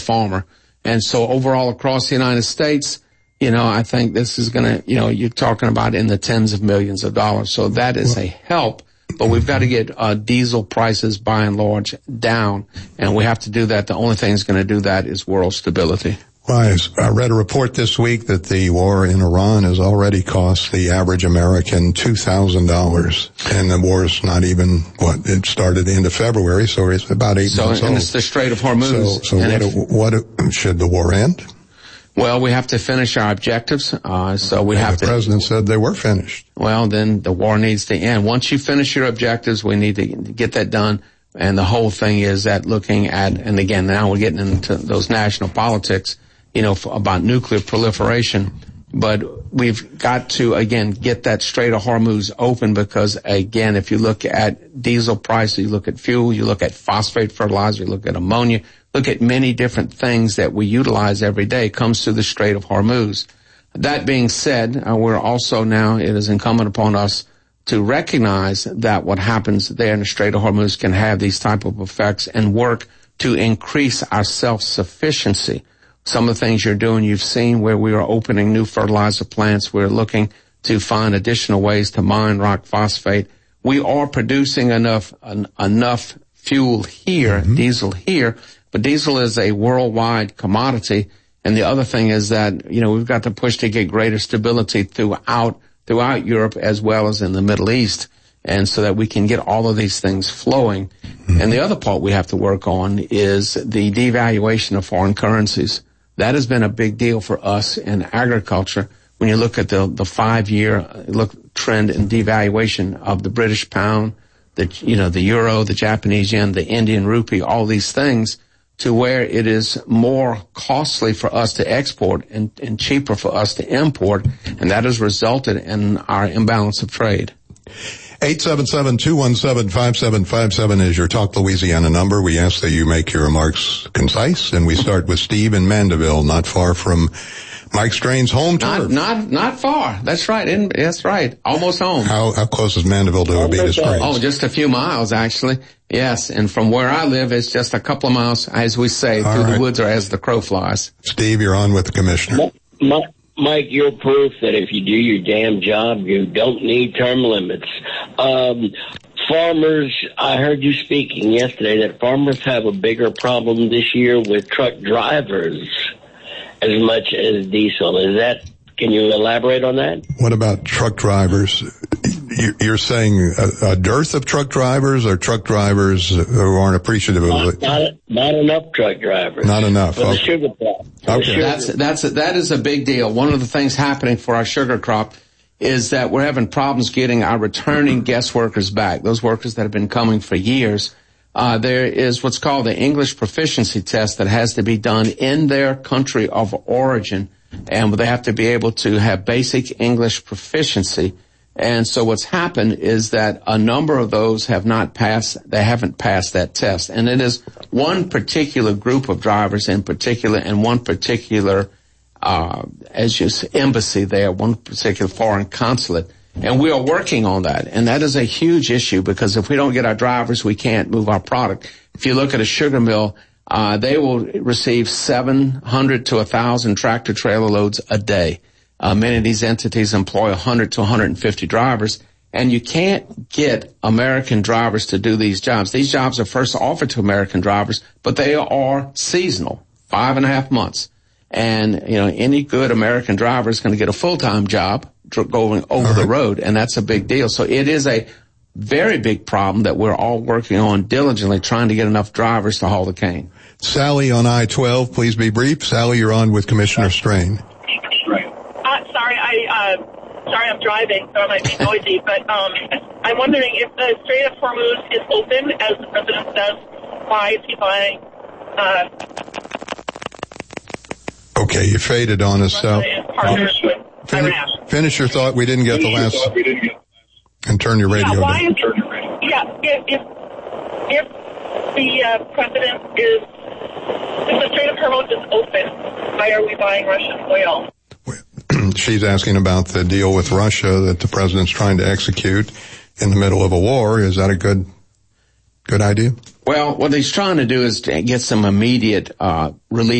farmer. And so overall across the United States, I think this is going to, you're talking about in the tens of millions of dollars. So that is a help. But we've got to get diesel prices by and large down, and we have to do that. The only thing that's going to do that is world stability. Well, I read a report this week that the war in Iran has already cost the average American $2,000, and the war is not even it started the end of February, so it's about 8 months old. And it's the Strait of Hormuz. So what should the war end? Well, we have to finish our objectives. The president said they were finished. Well, then the war needs to end. Once you finish your objectives, we need to get that done. And the whole thing is that looking at, and again, now we're getting into those national politics, about nuclear proliferation. But we've got to, again, get that Strait of Hormuz open because, again, if you look at diesel prices, you look at fuel, you look at phosphate fertilizer, you look at ammonia, look at many different things that we utilize every day comes through the Strait of Hormuz. That being said, we're also now, it is incumbent upon us to recognize that what happens there in the Strait of Hormuz can have these type of effects and work to increase our self-sufficiency. Some of the things you're doing, you've seen where we are opening new fertilizer plants. We're looking to find additional ways to mine rock phosphate. We are producing enough fuel here, diesel here, but diesel is a worldwide commodity. And the other thing is that, we've got to push to get greater stability throughout Europe as well as in the Middle East. And so that we can get all of these things flowing. And the other part we have to work on is the devaluation of foreign currencies. That has been a big deal for us in agriculture. When you look at the 5-year trend in devaluation of the British pound, the euro, the Japanese yen, the Indian rupee, all these things, to where it is more costly for us to export and cheaper for us to import, and that has resulted in our imbalance of trade. 877-217-5757 is your Talk Louisiana number. We ask that you make your remarks concise, and we start with Steve in Mandeville, not far from Mike Strain's home turf. Not far. That's right. That's right. Almost home. How close is Mandeville to Abita Springs? Oh, just a few miles, actually. Yes, and from where I live, it's just a couple of miles, as we say, through the woods or as the crow flies. Steve, you're on with the commissioner. Mike, you're proof that if you do your damn job, you don't need term limits. Farmers, I heard you speaking yesterday that farmers have a bigger problem this year with truck drivers as much as diesel. Can you elaborate on that? What about truck drivers? You're saying a dearth of truck drivers or truck drivers who aren't appreciative of it? Not enough truck drivers. Not enough. For the sugar crop. Okay. That is a big deal. One of the things happening for our sugar crop is that we're having problems getting our returning guest workers back, those workers that have been coming for years. There is what's called the English proficiency test that has to be done in their country of origin, and they have to be able to have basic English proficiency. And so what's happened is that a number of those haven't passed that test. And it is one particular group of drivers in particular and one particular, embassy there, one particular foreign consulate. And we are working on that. And that is a huge issue because if we don't get our drivers, we can't move our product. If you look at a sugar mill, they will receive 700 to 1,000 tractor trailer loads a day. Many of these entities employ 100 to 150 drivers, and you can't get American drivers to do these jobs. These jobs are first offered to American drivers, but they are seasonal, 5.5 months. And, any good American driver is going to get a full-time job going over the road, and that's a big deal. So it is a very big problem that we're all working on diligently, trying to get enough drivers to haul the cane. Sally on I-12, please be brief. Sally, you're on with Commissioner Strain. Sorry, I'm driving, so I might be noisy, but I'm wondering if the Strait of Hormuz is open, as the president says, why is he buying... Okay, you faded on us, Sal. Finish your thought. We didn't get the last... And turn your radio down. If the president is... If the Strait of Hormuz is open, why are we buying Russian oil? She's asking about the deal with Russia that the president's trying to execute in the middle of a war. Is that a good idea? Well, what he's trying to do is to get some immediate relief